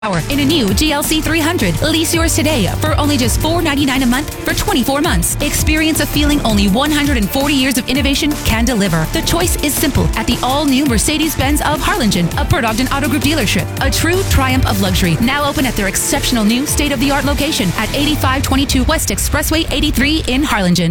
in a new GLC 300. Lease yours today for only just $499 a month for 24 months. Experience a feeling only 140 years of innovation can deliver. The choice is simple at the all-new Mercedes-Benz of Harlingen, a Port Ogden Auto Group dealership. A true triumph of luxury. Now open at their exceptional new state-of-the-art location at 8522 West Expressway 83 in Harlingen.